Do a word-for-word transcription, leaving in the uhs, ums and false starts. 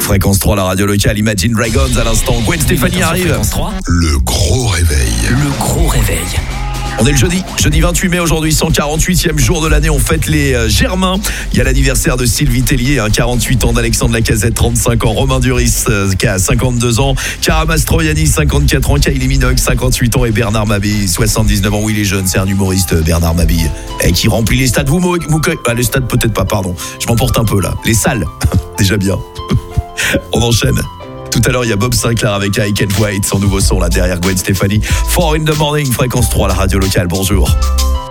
Fréquence trois, la radio locale, Imagine Dragons à l'instant. Gwen Stefani arrive. Fréquence trois. Le gros réveil. Le gros réveil. On est le jeudi, jeudi vingt-huit mai aujourd'hui, cent quarante-huitième jour de l'année, on fête les euh, Germains. Il y a l'anniversaire de Sylvie Tellier, hein, quarante-huit ans, d'Alexandre Lacazette, trente-cinq ans, Romain Duris euh, qui a cinquantdeux ans, Cara Mastroianni, cinquante-quatre ans, Kylie Minogue, cinquante-huit ans et Bernard Mabille, soixante-dix-neuf ans. Oui, il est jeune, c'est un humoriste, euh, Bernard Mabille, et qui remplit les stades. Vous, Mou- Mou- ah, les stades peut-être pas, pardon, je m'emporte un peu là. Les salles, déjà bien. On enchaîne. Tout à l'heure, il y a Bob Sinclair avec I Can't Wait, son nouveau son là derrière Gwen Stefani. four in the morning, Fréquence trois, la radio locale, bonjour.